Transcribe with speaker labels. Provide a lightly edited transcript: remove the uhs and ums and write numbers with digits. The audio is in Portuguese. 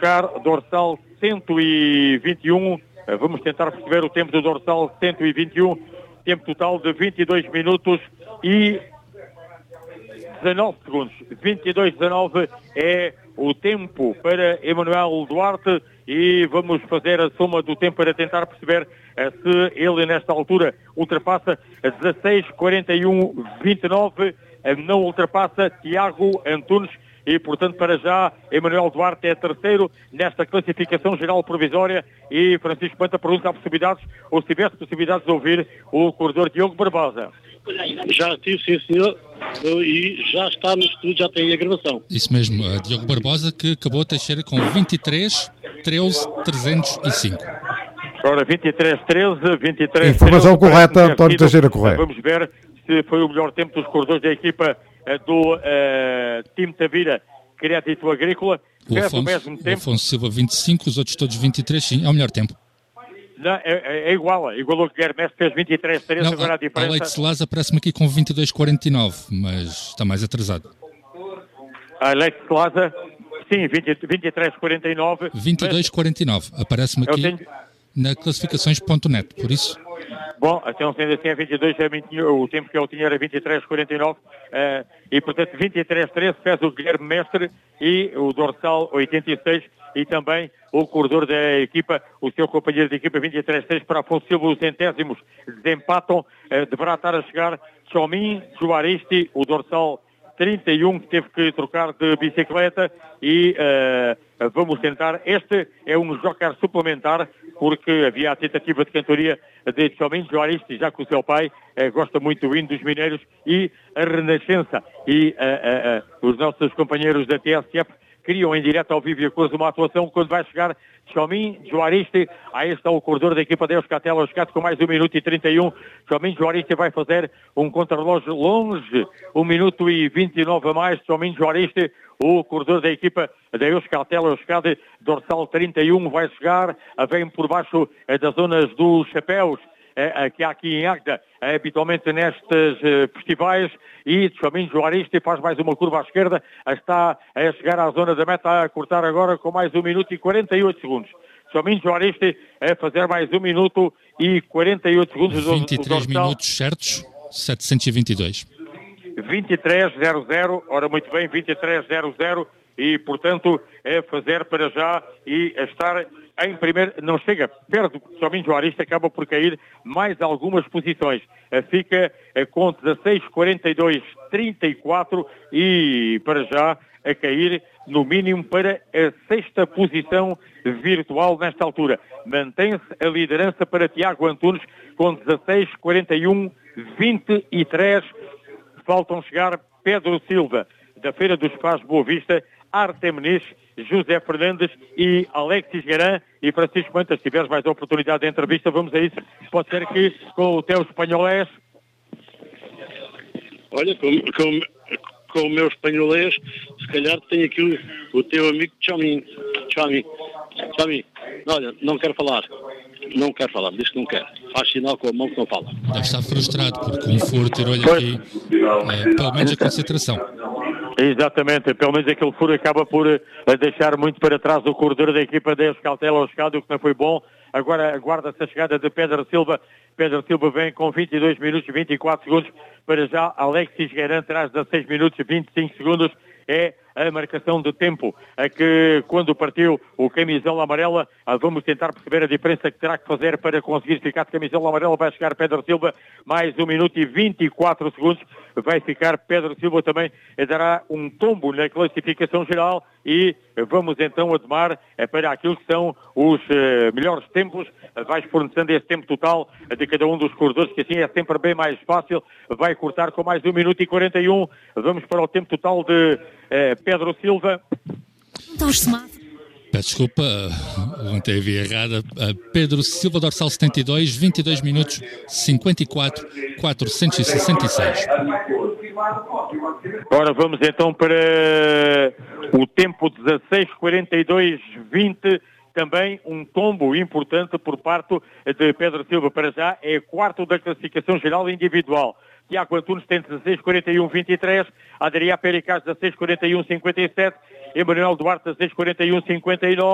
Speaker 1: trocar dorsal 121. Vamos tentar perceber o tempo do dorsal 121. Tempo total de 22 minutos e 19 segundos. 22-19 é o tempo para Emanuel Duarte e vamos fazer a soma do tempo para tentar perceber se ele nesta altura ultrapassa 16:41-29, não ultrapassa Tiago Antunes e, portanto, para já, Emanuel Duarte é terceiro nesta classificação geral provisória e Francisco Panta pergunta a possibilidades, ou se tivesse possibilidades de ouvir o corredor Diogo Barbosa.
Speaker 2: Já tive, sim senhor, e já está no estúdio, já tem a gravação.
Speaker 3: Isso mesmo, Diogo Barbosa, que acabou a Teixeira com 23-13-305.
Speaker 1: Ora, 23-13, 23...
Speaker 4: Informação correta, António Teixeira Correia.
Speaker 1: Vamos ver se foi o melhor tempo dos corredores da equipa do time Tavira Crédito Agrícola.
Speaker 3: O Afonso Silva 25, os outros todos 23, sim, é o melhor tempo.
Speaker 1: Não, é igual, igualou que Guilherme fez 23-13, agora a diferença...
Speaker 3: Alex Laza aparece-me aqui com 22-49, mas está mais atrasado.
Speaker 1: Alex Laza, sim, 23-49.
Speaker 3: 22-49, aparece-me aqui na classificações.net, por isso...
Speaker 1: Bom, então sendo assim a 22, o tempo que eu tinha era 23:49 e portanto 23:13 fez o Guilherme Mestre e o dorsal 86 e também o corredor da equipa, o seu companheiro de equipa 23:6 para Afonso Silva, os centésimos desempatam, deverá estar a chegar Chomin Juaristi, o dorsal 31 que teve que trocar de bicicleta e vamos tentar, este é um joker suplementar porque havia a tentativa de cantoria de Chomin Juaristi, já que o seu pai gosta muito do hino dos mineiros e a Renascença e os nossos companheiros da TSF criam em direto ao vivo e a cores uma atuação quando vai chegar Chomin Juaristi. Aí está o corredor da equipa de Euscatel, com mais 1 minuto e 31. Chomin Juaristi vai fazer um contrarrelógio longe, 1 minuto e 29 a mais. Chomin Juaristi, o corredor da equipa da Euscatel, Euskadi, dorsal 31, vai chegar, vem por baixo das zonas dos chapéus, que há aqui em Agda, habitualmente nestes festivais, e Chomin Juaristi faz mais uma curva à esquerda, está a chegar à zona da meta, a cortar agora com mais 1 minuto e 48 segundos. Chomin Juaristi a fazer mais 1 minuto e 48 segundos.
Speaker 3: 23 minutos certos, 722.
Speaker 1: 23:00, ora muito bem, 23:00 e, portanto, é fazer para já e estar em primeiro, não chega perto do Chomin Juaristi, acaba por cair mais algumas posições. Fica com 16:42-34 e, para já, a cair no mínimo para a 6ª posição virtual nesta altura. Mantém-se a liderança para Tiago Antunes com 16:41-23. Faltam chegar Pedro Silva, da Feira dos Pás Boa Vista, Artem Muniz, José Fernandes e Alexis Garan e Francisco Mantas. Se tiveres mais oportunidade de entrevista, vamos a isso. Pode ser que com o teu espanholês...
Speaker 2: Olha, com o meu espanholês, se calhar tem aqui o teu amigo Chomin. Olha, não quero falar, diz que não quer. Faz sinal com a mão que não fala.
Speaker 3: Deve estar frustrado, porque um furo tirou-lhe aqui, pelo menos a concentração.
Speaker 1: Exatamente, pelo menos aquele furo acaba por deixar muito para trás o corredor da equipa da Euskaltel ao escado, o que não foi bom. Agora aguarda-se a chegada de Pedro Silva. Pedro Silva vem com 22 minutos e 24 segundos. Para já, Alexis Guerin traz 16 minutos e 25 segundos. É a marcação de tempo, que quando partiu o camisola amarela, vamos tentar perceber a diferença que terá que fazer para conseguir ficar de camisola amarela. Vai chegar Pedro Silva, mais 1 minuto e 24 segundos, vai ficar Pedro Silva também, dará um tombo na classificação geral e vamos então a tomar para aquilo que são os melhores tempos, vai fornecendo esse tempo total de cada um dos corredores, que assim é sempre bem mais fácil, vai cortar com mais 1 minuto e 41, vamos para o tempo total de Pedro Silva.
Speaker 3: Peço desculpa, ontem havia errada. Pedro Silva, dorsal 72, 22 minutos 54, 466.
Speaker 1: Ora, vamos então para o tempo 16:42-20. Também um tombo importante por parte de Pedro Silva. Para já é quarto da classificação geral individual. Tiago Antunes tem 16:41-23, Adriá Pericaz 16:41-57, Emanuel Duarte 16:41-59.